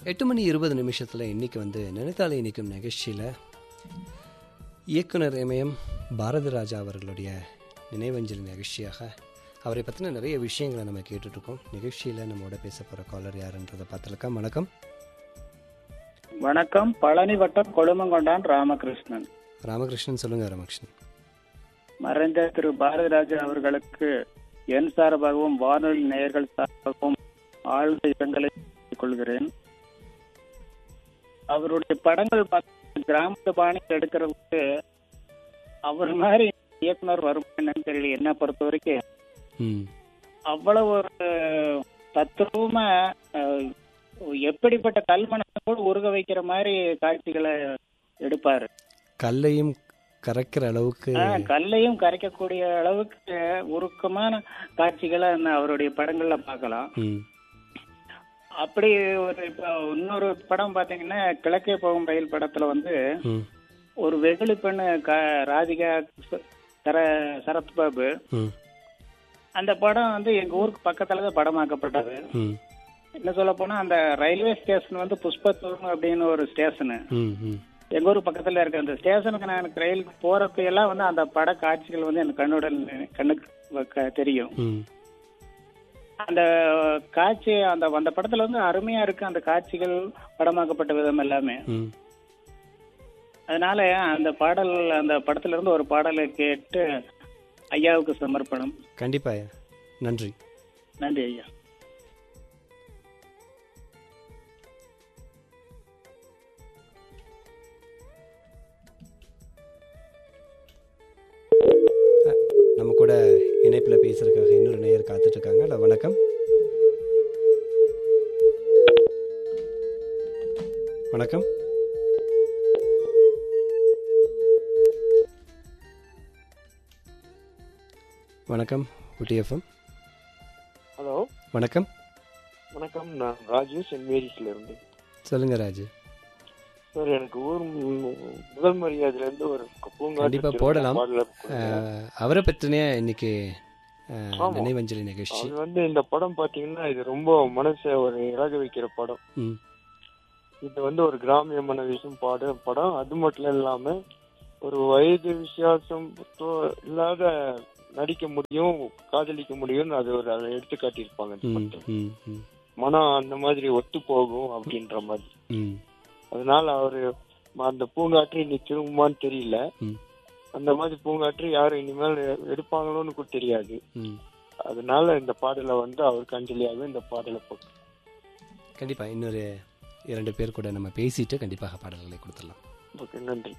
8:20 இன்றைக்கி நினைத்தாலே இன்றைக்கும் நிகழ்ச்சியில் இயக்குனர் இமயம் பாரதி ராஜா அவர்களுடைய நினைவஞ்சலி நிகழ்ச்சியாக அவரை பற்றின நிறைய விஷயங்களை நம்ம கேட்டுட்ருக்கோம். நிகழ்ச்சியில் நம்மோட பேச போகிற காலர் யாருன்றதை பார்த்துருக்கோம். வணக்கம். வணக்கம். பழனி வட்டம் கொழுமங்கொண்டான் ராமகிருஷ்ணன். ராமகிருஷ்ணன் சொல்லுங்கள். ராமகிருஷ்ணன், மறைந்த திரு பாரதி ராஜா அவர்களுக்கு என் சார்பாகவும் வானொலி நேயர்கள் சார்பாகவும் ஆழ்ந்த இரங்கலை கொள்கிறேன். அவருடைய படங்கள் கிராமத்து பாணியில் எடுக்கிறதுக்கு அவர் மாதிரி இயக்குனர் வரும் என்னன்னு தெரியல. என்ன பொறுத்த வரைக்கும் அவ்வளவு ஒரு தத்ரூபமா எப்படிப்பட்ட கல்மனத்தை கூட உருக வைக்கிற மாதிரி காட்சிகளை எடுப்பாரு. கல்லையும் கரைக்கிற அளவுக்கு, கல்லையும் கரைக்கக்கூடிய அளவுக்கு உருக்கமான காட்சிகளை அவருடைய படங்கள்ல பார்க்கலாம். அப்படி ஒரு இப்ப இன்னொரு படம் பாத்தீங்கன்னா கிழக்கே போகும் ரயில் படத்துல ஒரு வெகுளி பெண்ணு ராதிகா சரத்பாபு, அந்த படம் எங்க ஊருக்கு பக்கத்துலதான் படமாக்கப்பட்டது. என்ன சொல்ல போனா அந்த ரயில்வே ஸ்டேஷன் புஷ்பத்தூர் அப்படின்னு ஒரு ஸ்டேஷனு எங்க ஊருக்கு பக்கத்துல இருக்கு. அந்த ஸ்டேஷனுக்கு நான் ரயிலுக்கு போறப்ப எல்லாம் அந்த பட காட்சிகள் எனக்கு கண்ணுக்கு தெரியும். அந்த காட்சி அந்த படத்துல அருமையா இருக்கு. அந்த காட்சிகள் படமாக்கப்பட்ட விதம் எல்லாமே. அதனால அந்த படத்துல இருந்து ஒரு பாடலை கேட்டு ஐயாவுக்கு சமர்ப்பணம். கண்டிப்பா. நன்றி. நன்றி ஐயா. நம்ம கூட இணைப்பில் பேசுறதுக்காக இன்னொரு நேயர் காத்துட்டு இருக்காங்க. ஹலோ, வணக்கம். வணக்கம். வணக்கம். UTFM. ஹலோ, வணக்கம். வணக்கம். நான் ராஜு, சென்ட் மேரிஸ்ல இருந்து. சொல்லுங்க ராஜு. சார், எனக்கு ஊர் முதல் மரியாதையில இருந்து ஒரு பூங்கா கண்டிப்பா போடலாம். அவரை பற்றின இன்னைக்கு நினைவஞ்சலி நிகழ்ச்சி. அது இந்த படம் பாத்தீங்கன்னா இது ரொம்ப மனசை ஒரு இறக வைக்கிற படம். இது ஒரு கிராமிய மனவீசும் படம். அது மட்டும் இல்லாம ஒரு வயது வித்தியாசம் இல்லாத நடிக்க முடியும், காதலிக்க முடியும், அது ஒரு அதை எடுத்து காட்டியிருப்பாங்க. மனம் அந்த மாதிரி ஒத்து போகும் அப்படின்ற மாதிரி. அதனால அவரு அந்த பூங்காற்று இனி திரும்புமான்னு தெரியல. அந்த மாதிரி பூங்காற்று யாரும் இனிமேல் எடுப்பாங்களோன்னு கூட தெரியாது. அதனால இந்த பாடலை அவருக்கு அஞ்சலியாக இந்த பாடலை போட்டு கண்டிப்பா இன்னொரு 2 பேர் கூட நம்ம பேசிட்டு கண்டிப்பாக பாடல்களை கொடுத்துடலாம். ஓகே, நன்றி.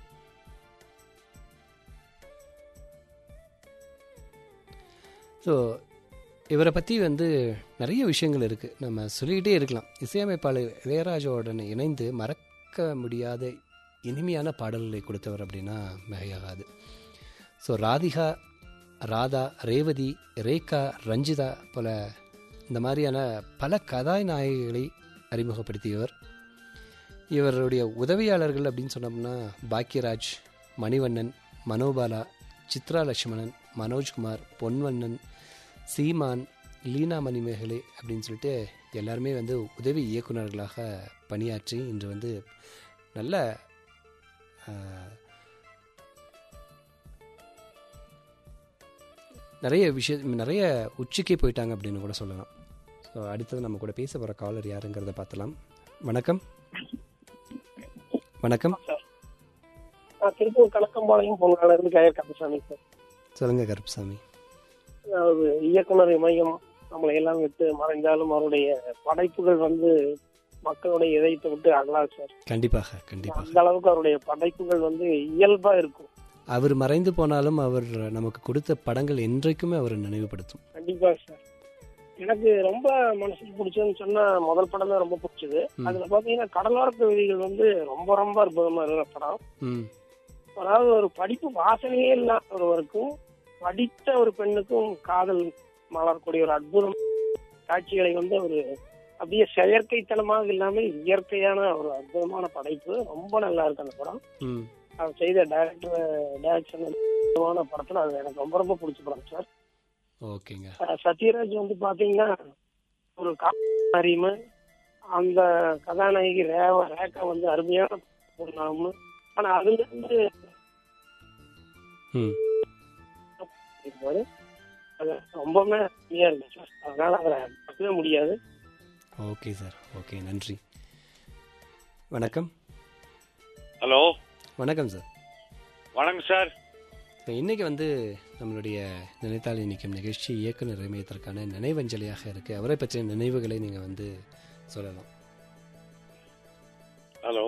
ஸோ இவரை பற்றி நிறைய விஷயங்கள் இருக்குது, நம்ம சொல்லிக்கிட்டே இருக்கலாம். இசையமைப்பாளர் இளையராஜாவுடன் இணைந்து மறக்க முடியாத இனிமையான பாடல்களை கொடுத்தவர் அப்படின்னா மிகையாகாது. ஸோ ராதிகா, ராதா, ரேவதி, ரேகா, ரஞ்சிதா போல இந்த மாதிரியான பல கதாநாயகிகளை அறிமுகப்படுத்தியவர். இவருடைய உதவியாளர்கள் அப்படின்னு சொன்னோம்னா பாக்யராஜ், மணிவண்ணன், மனோபாலா, சித்ரா லட்சுமணன், மனோஜ்குமார், பொன்வண்ணன், சீமான், லீனா மணிமேகலை அப்படின்னு சொல்லிட்டு எல்லாருமே உதவி இயக்குநர்களாக பணியாற்றி இன்று நல்ல நிறைய உச்சிக்கே போயிட்டாங்க அப்படின்னு கூட சொல்லலாம். ஸோ அடுத்தது நம்ம கூட பேச போகிற காலர் யாருங்கிறத பார்த்துலாம். வணக்கம். வணக்கம். Tiruppur Kanakkampalayam பொங்கலிருந்து coir Karuppasamy sir. சொல்லுங்க கருப்பசாமி. அதாவது இயக்குனர் இமயம் நம்மளை எல்லாம் விட்டு மறைந்தாலும் அவருடைய படைப்புகள் மக்களுடைய இதயத்தை விட்டு அகலாது சார். கண்டிப்பாக கண்டிப்பாக. அந்த அளவுக்கு அவருடைய படைப்புகள் இயல்பா இருக்கும். அவர் மறைந்து போனாலும் அவர் நமக்கு கொடுத்த படங்கள் என்றைக்குமே அவர் நினைவுபடுத்தும். கண்டிப்பா சார். எனக்கு ரொம்ப மனசுக்கு பிடிச்சதுன்னு சொன்னா முதல் படம் தான் ரொம்ப பிடிச்சது. அதுல பாத்தீங்கன்னா கடலோர கவிதைகள் ரொம்ப ரொம்ப அற்புதமா இருக்கிற படம். அதாவது ஒரு படிப்பு வாசனையே இல்லாத ஒருவருக்கும் படித்த ஒரு பெண்ணுக்கும் காதல் மலரக்கூடிய ஒரு அற்புதம் காட்சிகளை ஒரு அப்படியே செயற்கைத்தனமாக இல்லாமல் இயற்கையான ஒரு அற்புதமான படைப்பு. ரொம்ப நல்லா இருக்கு அந்த படம். அவர் செய்த டைரக்ஷன் படத்துல அது எனக்கு ரொம்ப ரொம்ப பிடிச்ச படம் சார். ஓகேங்க. சத்யராஜ் பாத்தீங்கன்னா ஒரு அறிவு அந்த கதாநாயகி ரேகா வந்து அருமையான பொண்ணு. ஆனா அதுல இருந்து அது ரொம்பவுமே அருமையா இருந்துச்சு. அதனால அதை மறக்கவே முடியாது. ஓகே சார், ஓகே, நன்றி. வணக்கம். ஹலோ, வணக்கம் சார். வணக்கம் சார். இன்னைக்கு வந்து நம்மளுடைய நினைத்தால் இனிக்கும் நிகழ்ச்சி இயக்குனர் இமயத்திற்கான நினைவஞ்சலியாக இருக்குது. அவரை பற்றிய நினைவுகளை நீங்கள் வந்து சொல்லலாம். ஹலோ.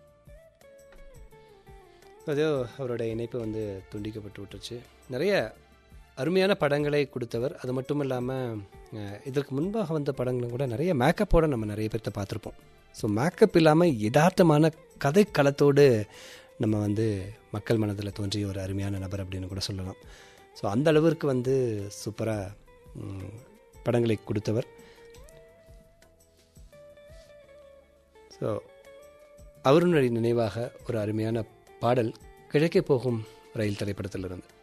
அதோ அவருடைய இணைப்பு வந்து துண்டிக்கப்பட்டு விட்டுருச்சு. நிறைய அருமையான படங்களை கொடுத்தவர். அது மட்டும் இல்லாமல் இதற்கு முன்பாக வந்த படங்களும் கூட நிறைய மேக்கப்போடு நம்ம நிறைய பேர்த்த பார்த்துருப்போம். ஸோ மேக்கப் இல்லாமல் யதார்த்தமான கதை களத்தோடு நம்ம வந்து மக்கள் மனதில் தோன்றிய ஒரு அருமையான நபர் அப்படின்னு கூட சொல்லலாம். ஸோ அந்த அளவிற்கு வந்து சூப்பராக படங்களை கொடுத்தவர். ஸோ அவருடைய நினைவாக ஒரு அருமையான பாடல் கிழக்கே போகும் ரயில் திரைப்படத்திலிருந்து.